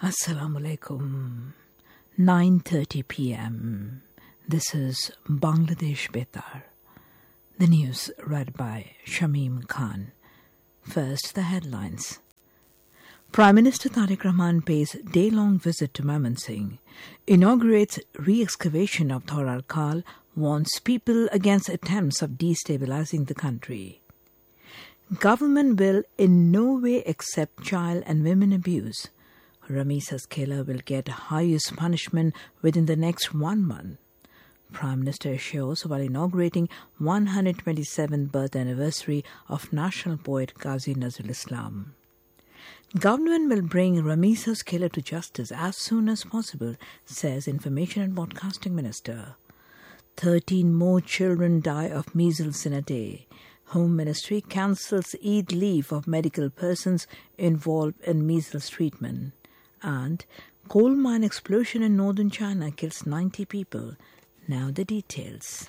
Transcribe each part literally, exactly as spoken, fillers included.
Assalamu alaikum. nine thirty p.m. This is Bangladesh Betar. The news read by Shamim Khan. First, the headlines. Prime Minister Tariq Rahman pays day-long visit to Mymensingh, inaugurates re-excavation of Thor Khal, warns people against attempts of destabilizing the country. Government will in no way accept child and women abuse. Ramisa's killer will get highest punishment within the next one month. Prime Minister assures while inaugurating one hundred twenty-seventh birth anniversary of national poet Qazi Nazrul Islam. Government will bring Ramisa's killer to justice as soon as possible, says Information and Broadcasting Minister. Thirteen more children die of measles in a day. Home Ministry cancels Eid leave of medical persons involved in measles treatment. And coal mine explosion in northern China kills ninety people. Now the details.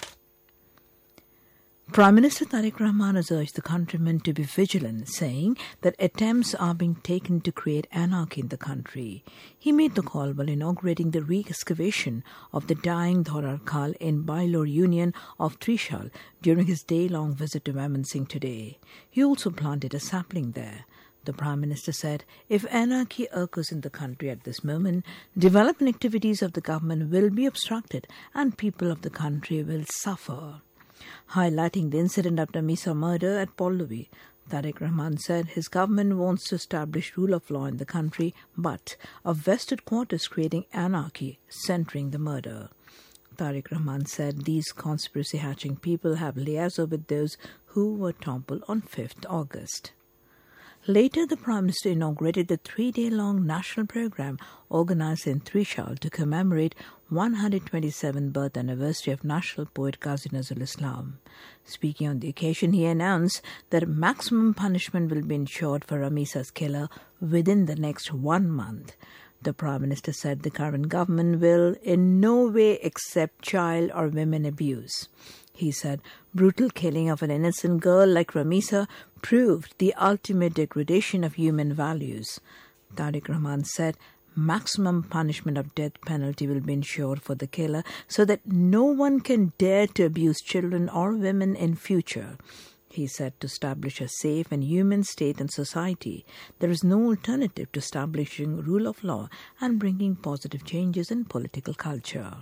Prime Minister Tariq Rahman has urged the countrymen to be vigilant, saying that attempts are being taken to create anarchy in the country. He made the call while inaugurating the re-excavation of the dying Thor Khal in Bailor Union of Trishul during his day-long visit to Mymensingh today. He also planted a sapling there. The Prime Minister said, if anarchy occurs in the country at this moment, development activities of the government will be obstructed and people of the country will suffer. Highlighting the incident of Ramisa murder at Pallavi, Tariq Rahman said his government wants to establish rule of law in the country, but of vested quarters creating anarchy centering the murder. Tariq Rahman said these conspiracy-hatching people have liaised with those who were toppled on fifth August. Later, the Prime Minister inaugurated the three-day-long national program organized in Trishul to commemorate one hundred twenty-seventh birth anniversary of national poet Qazi Nazrul Islam. Speaking on the occasion, he announced that maximum punishment will be ensured for Ramisa's killer within the next one month. The Prime Minister said the current government will in no way accept child or women abuse. He said brutal killing of an innocent girl like Ramisa proved the ultimate degradation of human values. Tariq Rahman said maximum punishment of death penalty will be ensured for the killer so that no one can dare to abuse children or women in future. He said to establish a safe and human state and society, there is no alternative to establishing rule of law and bringing positive changes in political culture.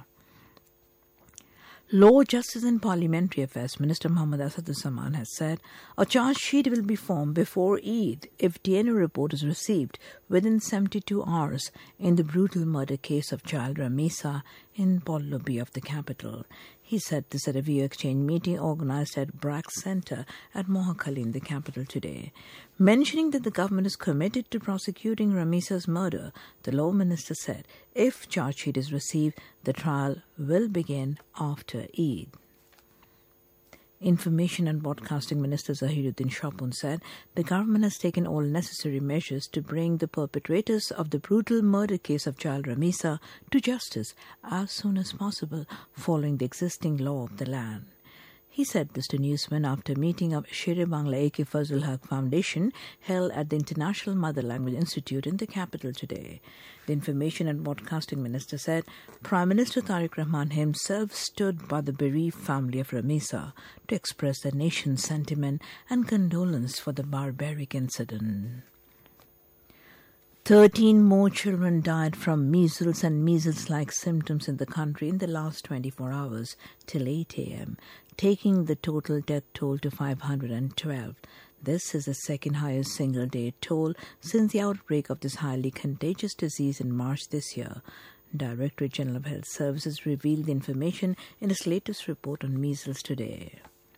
Law, Justice and Parliamentary Affairs Minister Muhammad Asaduzzaman has said a charge sheet will be formed before Eid if D N A report is received within seventy-two hours in the brutal murder case of child Ramisa in Pallavi of the capital. He said this at a view exchange meeting organized at Brack Centre at Mohakali in the capital today. Mentioning that the government is committed to prosecuting Ramisa's murder, the Law Minister said if charge sheet is received, the trial will begin after Eid. Information and Broadcasting Minister Zahiruddin Shapun said the government has taken all necessary measures to bring the perpetrators of the brutal murder case of child Ramisa to justice as soon as possible following the existing law of the land. He said this to newsmen after a meeting of Sher-e Bangla A K Fazlul Haq Foundation held at the International Mother Language Institute in the capital today. The Information and Broadcasting Minister said Prime Minister Tariq Rahman himself stood by the bereaved family of Ramisa to express the nation's sentiment and condolence for the barbaric incident. Thirteen more children died from measles and measles-like symptoms in the country in the last twenty-four hours till eight a.m., taking the total death toll to five hundred twelve. This is the second highest single-day toll since the outbreak of this highly contagious disease in March this year. Directorate General of Health Services revealed the information in its latest report on measles today.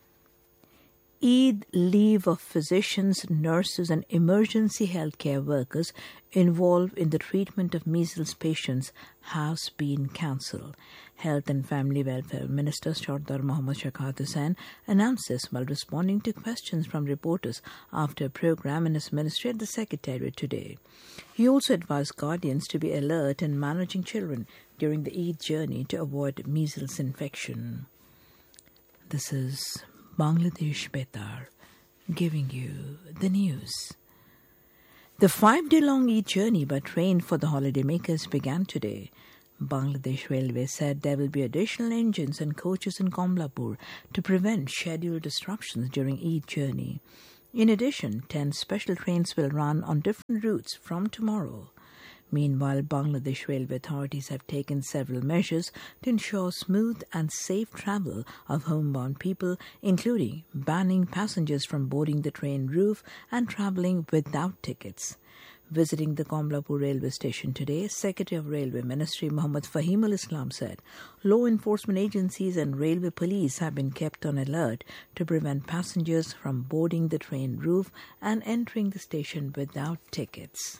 Eid leave of physicians, nurses and emergency healthcare workers involved in the treatment of measles patients has been cancelled. Health and Family Welfare Minister Sardar Mohammad Shaukat Hussain announced this while responding to questions from reporters after a program in his ministry at the Secretariat today. He also advised guardians to be alert in managing children during the Eid journey to avoid measles infection. This is Bangladesh Betar, giving you the news. The five-day-long Eid journey by train for the holidaymakers began today. Bangladesh Railway said there will be additional engines and coaches in Komlapur to prevent schedule disruptions during Eid journey. In addition, ten special trains will run on different routes from tomorrow. Meanwhile, Bangladesh Railway authorities have taken several measures to ensure smooth and safe travel of homebound people, including banning passengers from boarding the train roof and travelling without tickets. Visiting the Komlapur railway station today, Secretary of Railway Ministry Muhammad Fahimul Islam said law enforcement agencies and railway police have been kept on alert to prevent passengers from boarding the train roof and entering the station without tickets.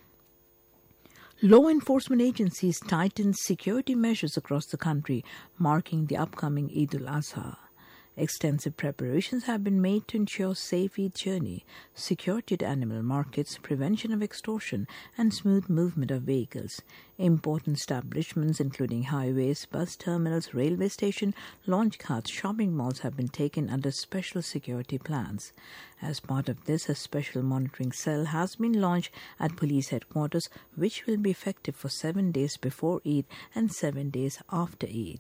Law enforcement agencies tightened security measures across the country, marking the upcoming Eid al-Adha. Extensive preparations have been made to ensure safe Eid journey, security at animal markets, prevention of extortion, and smooth movement of vehicles. Important establishments including highways, bus terminals, railway station, launch carts, shopping malls have been taken under special security plans. As part of this, a special monitoring cell has been launched at police headquarters, which will be effective for seven days before Eid and seven days after Eid.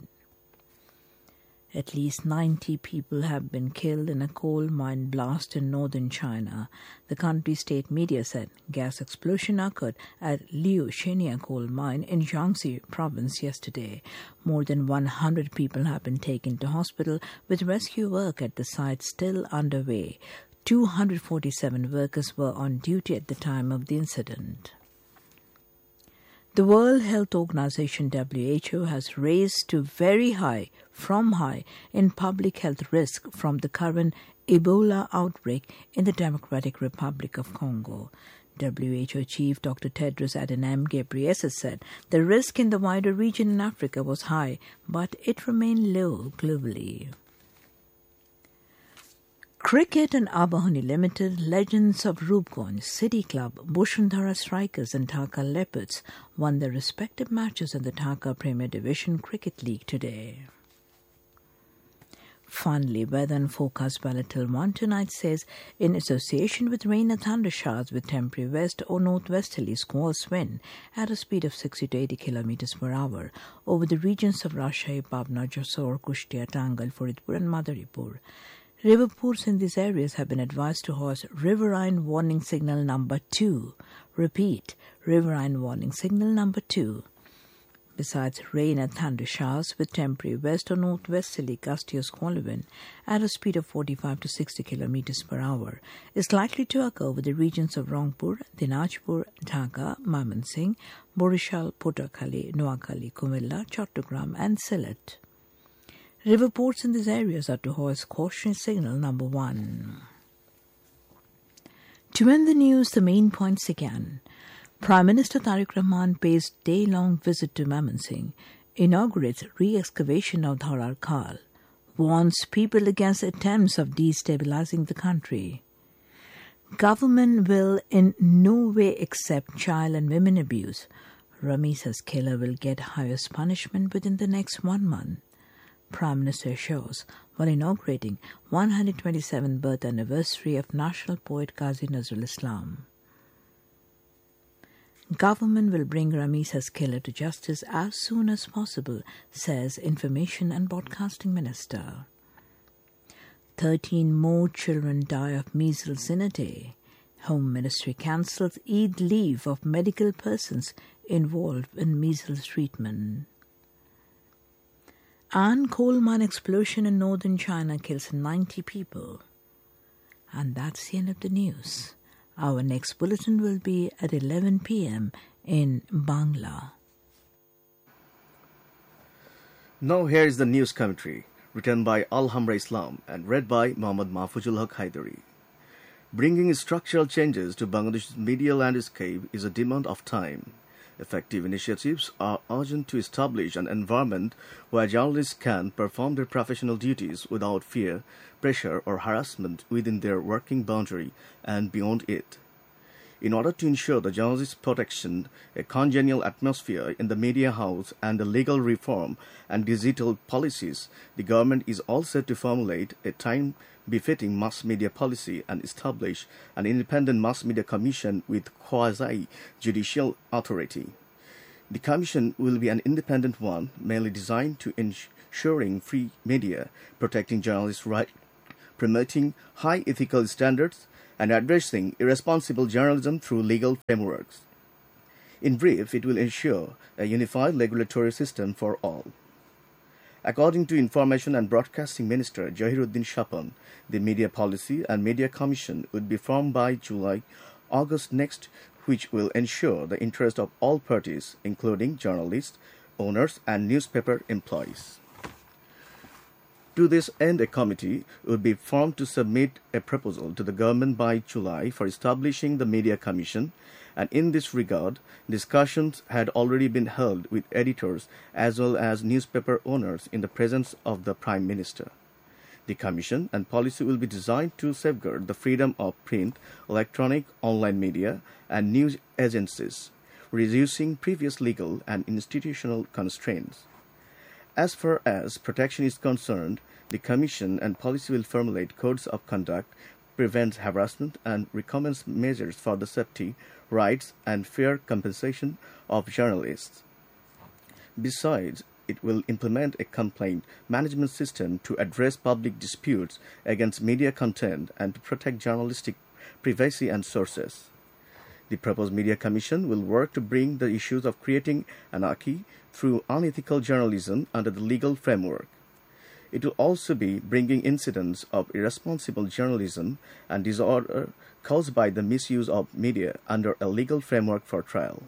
At least ninety people have been killed in a coal mine blast in northern China. The country's state media said gas explosion occurred at Liu Shenya coal mine in Jiangxi province yesterday. More than one hundred people have been taken to hospital, with rescue work at the site still underway. two hundred forty-seven workers were on duty at the time of the incident. The World Health Organization W H O has raised to very high from high in public health risk from the current Ebola outbreak in the Democratic Republic of Congo. W H O Chief Doctor Tedros Adhanom Ghebreyesus said the risk in the wider region in Africa was high, but it remained low globally. Cricket and Abahani Limited, Legends of Rupgonj, City Club, Bushundhara Strikers and Dhaka Leopards won their respective matches in the Dhaka Premier Division Cricket League today. Finally, weather and forecast by Little One tonight says, in association with rain and thunder showers with temporary west or northwesterly squalls wind at a speed of sixty to eighty kilometers per hour over the regions of Rajshahi, Pabna, Jessore, Kushtia, Tangal, Faridpur and Madaripur. River pools in these areas have been advised to hoist riverine warning signal number two. Repeat, riverine warning signal number two. Besides rain and thunder showers with temporary west or northwesterly gusty or squall wind at a speed of forty-five to sixty kilometers per hour is likely to occur over the regions of Rangpur, Dinajpur, Dhaka, Mymensingh, Borishal, Putakaali, Noakhali, Kumilla, Chattogram and Sylhet. River ports in these areas are to hoist caution signal number one. To end the news, the main points again. Prime Minister Tariq Rahman pays day-long visit to Mymensingh, inaugurates re-excavation of Dharar Khal, warns people against attempts of destabilizing the country. Government will in no way accept child and women abuse. Ramisa's killer will get highest punishment within the next one month. Prime Minister assures while inaugurating one hundred twenty-seventh birth anniversary of national poet Qazi Nazrul Islam. Government will bring Ramisa's killer to justice as soon as possible, says Information and Broadcasting Minister. Thirteen more children die of measles in a day. Home Ministry cancels Eid leave of medical persons involved in measles treatment. And coal mine explosion in northern China kills ninety people. And that's the end of the news. Our next bulletin will be at eleven p.m. in Bangla. Now here is the news commentary, written by Alhamra Islam and read by Muhammad Mahfuzul Haq Haidari. Bringing structural changes to Bangladesh's media landscape is a demand of time. Effective initiatives are urgent to establish an environment where journalists can perform their professional duties without fear, pressure or harassment within their working boundary and beyond it. In order to ensure the journalist's protection, a congenial atmosphere in the media house, and the legal reform and digital policies, the government is all set to formulate a time-befitting mass media policy and establish an independent mass media commission with quasi-judicial authority. The commission will be an independent one, mainly designed to ensuring free media, protecting journalists' rights, promoting high ethical standards, and addressing irresponsible journalism through legal frameworks. In brief, it will ensure a unified regulatory system for all. According to Information and Broadcasting Minister Jahiruddin Shapan, the Media Policy and Media Commission would be formed by July, August next, which will ensure the interest of all parties, including journalists, owners, and newspaper employees. To this end, a committee would be formed to submit a proposal to the government by July for establishing the Media Commission, and in this regard, discussions had already been held with editors as well as newspaper owners in the presence of the Prime Minister. The Commission and policy will be designed to safeguard the freedom of print, electronic, online media, and news agencies, reducing previous legal and institutional constraints. As far as protection is concerned, the Commission and policy will formulate codes of conduct, prevent harassment, and recommends measures for the safety, rights, and fair compensation of journalists. Besides, it will implement a complaint management system to address public disputes against media content and to protect journalistic privacy and sources. The proposed Media Commission will work to bring the issues of creating anarchy through unethical journalism under the legal framework. It will also be bringing incidents of irresponsible journalism and disorder caused by the misuse of media under a legal framework for trial.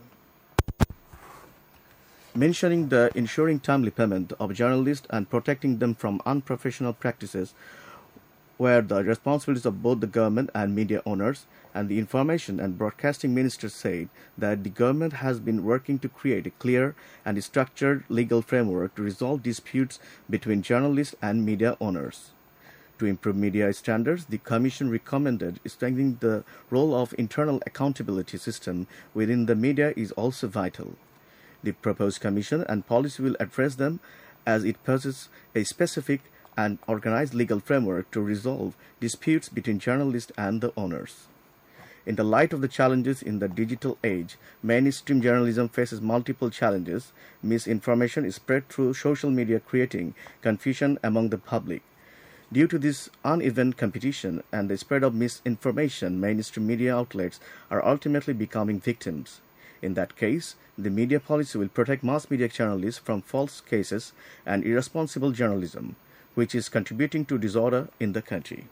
Mentioning the ensuring timely payment of journalists and protecting them from unprofessional practices were the responsibilities of both the government and media owners, and the Information and Broadcasting Minister said that the government has been working to create a clear and structured legal framework to resolve disputes between journalists and media owners. To improve media standards, the Commission recommended strengthening the role of internal accountability system within the media is also vital. The proposed Commission and policy will address them as it possesses a specific and organized legal framework to resolve disputes between journalists and the owners. In the light of the challenges in the digital age, mainstream journalism faces multiple challenges. Misinformation is spread through social media, creating confusion among the public. Due to this uneven competition and the spread of misinformation, mainstream media outlets are ultimately becoming victims. In that case, the media policy will protect mass media journalists from false cases and irresponsible journalism, which is contributing to disorder in the country.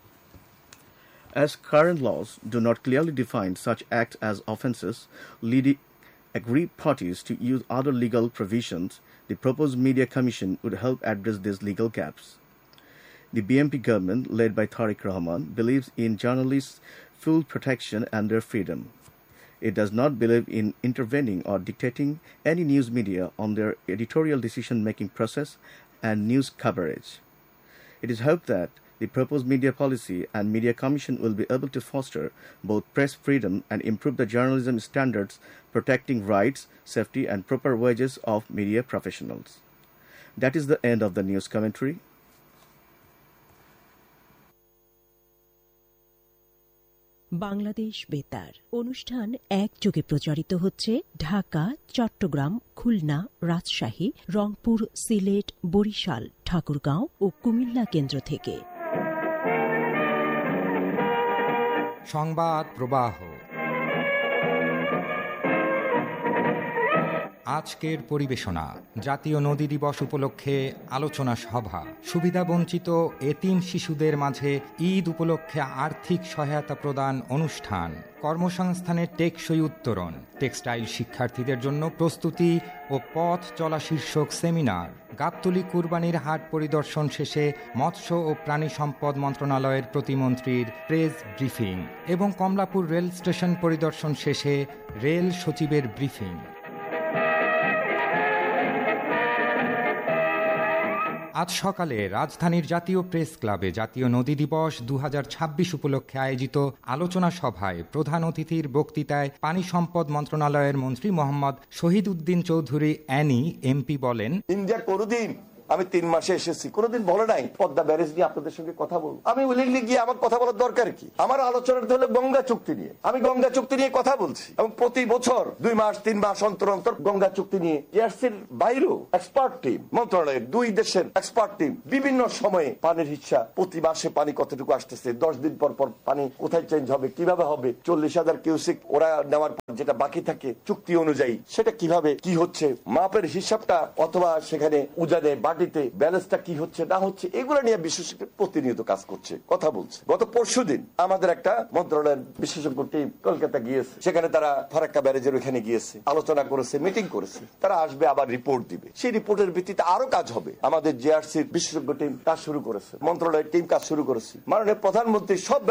As current laws do not clearly define such acts as offences, leading aggrieved parties to use other legal provisions, the proposed Media Commission would help address these legal gaps. The B M P government, led by Tariq Rahman, believes in journalists' full protection and their freedom. It does not believe in intervening or dictating any news media on their editorial decision-making process and news coverage. It is hoped that the proposed media policy and media commission will be able to foster both press freedom and improve the journalism standards, protecting rights, safety, and proper wages of media professionals. That is the end of the news commentary. Bangladesh বেতার অনুষ্ঠান একযোগে প্রচারিত হচ্ছে ঢাকা, চট্টগ্রাম, খুলনা, রাজশাহী, রংপুর, সিলেট, বরিশাল, ঠাকুরগাঁও ও কুমিল্লা কেন্দ্র থেকে। সংবাদ প্রবাহ। আজকের পরিবেশনা জাতীয় নদী দিবস উপলক্ষে আলোচনা সভা, সুবিধাবঞ্চিত এতিম শিশুদের মাঝে ঈদ উপলক্ষে আর্থিক সহায়তা প্রদান অনুষ্ঠান, কর্মসংস্থানের টেকসই উত্তরণ, টেক্সটাইল শিক্ষার্থীদের জন্য প্রস্তুতি ও পথ চলা শীর্ষক সেমিনার, গাবতলী কুরবানির হাট পরিদর্শন শেষে মৎস্য ও প্রাণী সম্পদ মন্ত্রণালয়ের প্রতিমন্ত্রীর প্রেস ব্রিফিং এবং কমলাপুর রেল স্টেশন পরিদর্শন শেষে রেল সচিবের ব্রিফিং। আজ সকালে রাজধানীর জাতীয় প্রেস ক্লাবে জাতীয় নদী দিবস দু হাজার ছাব্বিশ উপলক্ষে আয়োজিত আলোচনা সভায় প্রধান অতিথির বক্তৃতায় পানি সম্পদ মন্ত্রণালয়ের মন্ত্রী মোহাম্মদ শহীদ উদ্দিন চৌধুরী অ্যানি এমপি বলেন, ইন্ডিয়া কোনদিন, আমি তিন মাসে এসেছি, কোনোদিন বলে নাই পদ্মা ব্যারেজ নিয়ে আপনাদের সঙ্গে কথা বলবো। আমি উইলিংলি গিয়ে আমার কথা বলার দরকার কি? আমার আলোচনাটা হলো গঙ্গা চুক্তি নিয়ে। আমি গঙ্গা চুক্তি নিয়ে কথা বলছি এবং প্রতি বছর দুই মাস তিন মাস অন্তর অন্তর গঙ্গা চুক্তি নিয়ে জিআরসির বাইরেও এক্সপার্ট টিম, মন্ত্রণালয়ের দুই দেশের এক্সপার্ট টিম বিভিন্ন সময়ে পানির হিসাব, প্রতি মাসে পানি কতটুকু আসতেছে, দশ দিন পর পর পানি কোথায় চেঞ্জ হবে, কিভাবে হবে, চল্লিশ হাজার কিউসিক ওরা নেওয়ার পর যেটা বাকি থাকে চুক্তি অনুযায়ী সেটা কিভাবে কি হচ্ছে, মাপের হিসাবটা অথবা সেখানে উজানে বাটিতে ব্যালেন্সটা কি হচ্ছে না হচ্ছে, এগুলো নিয়ে বিশেষজ্ঞ প্রতিনিয়ত কাজ করছে, কথা বলছে। গত পরশু দিন আমাদের একটা মন্ত্রণালয়ের বিশেষজ্ঞ টিম কলকাতা গিয়েছে, সেখানে তারা ফারাক্কা ব্যারেজের ওখানে গিয়েছে, আলোচনা করেছে, মিটিং করেছে। তারা আসবে, আবার রিপোর্ট দিবে। সেই রিপোর্টের ভিত্তিতে আরো কাজ হবে। আমাদের জিআরসির বিশেষজ্ঞ টিম কাজ শুরু করেছে, মন্ত্রণালয়ের টিম কাজ শুরু করেছে। মাননীয় প্রধানমন্ত্রী সব